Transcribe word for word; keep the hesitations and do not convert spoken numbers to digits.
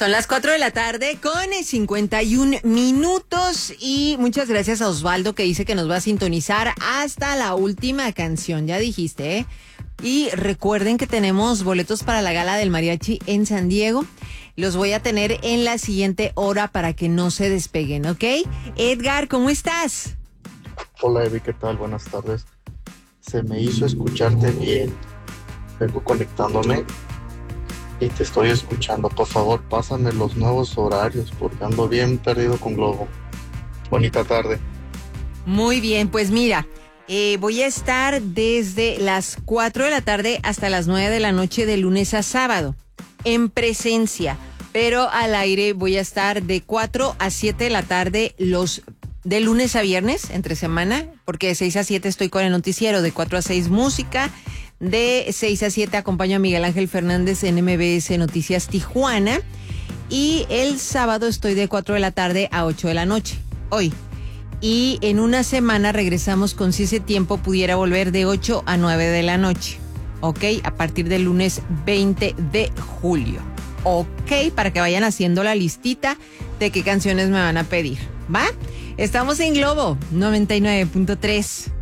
Son las cuatro de la tarde con cincuenta y un minutos y muchas gracias a Osvaldo que dice que nos va a sintonizar hasta la última canción, ya dijiste, ¿eh? Y recuerden que tenemos boletos para la gala del mariachi en San Diego. Los voy a tener en la siguiente hora para que no se despeguen, ¿ok? Edgar, ¿cómo estás? Hola Evi, ¿qué tal? Buenas tardes. Se me hizo escucharte bien. Vengo conectándome y te estoy escuchando. Por favor, pásame los nuevos horarios porque ando bien perdido con Globo. Bonita tarde. Muy bien, pues mira, eh, voy a estar desde las cuatro de la tarde hasta las nueve de la noche de lunes a sábado, en presencia, pero al aire voy a estar de cuatro a siete de la tarde los de lunes a viernes, entre semana, porque de seis a siete estoy con el noticiero, de cuatro a seis música, de seis a siete acompaño a Miguel Ángel Fernández en M B S Noticias Tijuana, y el sábado estoy de cuatro de la tarde a ocho de la noche, hoy. Y en una semana regresamos con Si ese tiempo pudiera volver de ocho a nueve de la noche, ¿ok? A partir del lunes veinte de julio, ¿ok? Para que vayan haciendo la listita de qué canciones me van a pedir, ¿va? Estamos en Globo noventa y nueve punto tres.